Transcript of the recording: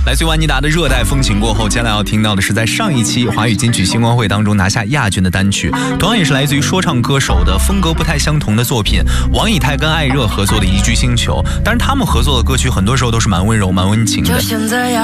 来自于万妮达的热带风情过后，接下来要听到的是在上一期华语金曲星光会当中拿下亚军的单曲，同样也是来自于说唱歌手的风格不太相同的作品，王以太跟艾热合作的《宜居星球》。当然他们合作的歌曲很多时候都是蛮温柔蛮温情的。